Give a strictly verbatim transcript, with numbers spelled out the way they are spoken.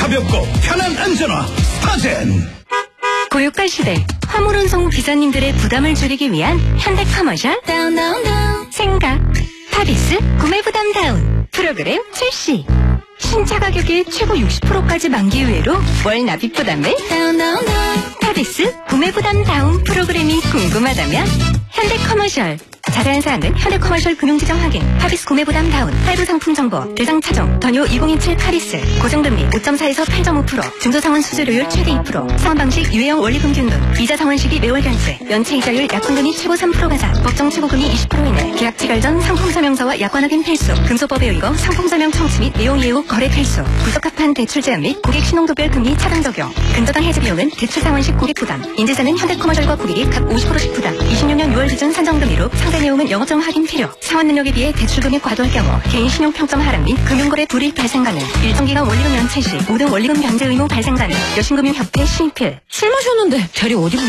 가볍고 편한 안전화 스타젠. 고유가 시대 화물운송 기사님들의 부담을 줄이기 위한 현대커머셜 다운 다운 다운 생각 파비스 구매 부담 다운 프로그램 출시. 신차 가격의 최고 육십 퍼센트까지 만기 후회로 월 납입 부담을 다운 다운 다운. 파비스 구매 부담 다운 프로그램이 궁금하다면 현대커머셜. 자세한 사항은 현대커머셜 금융지정 확인. 파비스 구매 부담 다운. 할부 상품 정보. 대상 차종. 더뉴 이천이십칠 파리스. 고정금리 오 점 사에서 팔 점 오 퍼센트. 중소상환 수수료율 최대 이 퍼센트. 상환방식 유예형 원리금균등. 이자 상환시기 매월 결제. 연체 이자율 약관금리 최고 삼 퍼센트 가산. 법정 최고금리 이십 퍼센트 이내. 계약 체결 전 상품설명서와 약관 확인 필수. 금소법에 의거 상품설명 청취 및 내용 예우 거래 필수. 불적합한 대출 제한 및 고객 신용도별 금리 차등 적용. 근저당 해지 비용은 대출 상환식 고객 부담. 인지사는 현대커머셜과 고객이 각 오십 퍼센트씩 부담. 이십육 년 유월 기준 산정금리로 상세 내용은 영업정 확인 필요. 상환 능력에 비해 대출금이 과도할 경우 개인 신용 평점 하락 및 금융거래 불이익 발생 가능. 일정 기간 원리금 연체 시 모든 원리금 변제 의무 발생 가능. 여신금융협회 신입필. 술 마셨는데 별이 어디